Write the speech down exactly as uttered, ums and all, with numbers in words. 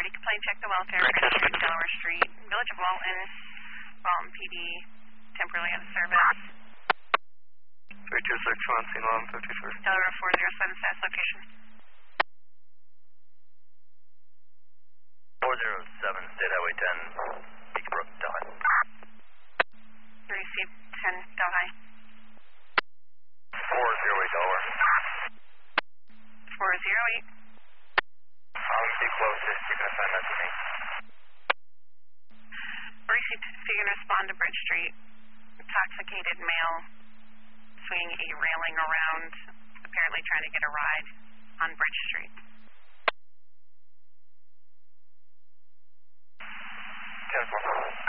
complaint, check the welfare, Christian, Delaware Street, Village of Walton, Walton P D, temporarily out of service. three two six one, scene eleven fifty-three. Delaware four zero seven, status location. four zero seven, State Highway ten, Beechbrook, Delhi. Received ten, Delhi. four zero eight, Delaware. four zero eight. I'll be closest, you can assign that to me. Received, if you can respond to Bridge Street. Intoxicated male swinging a railing around, apparently trying to get a ride on Bridge Street. ten four.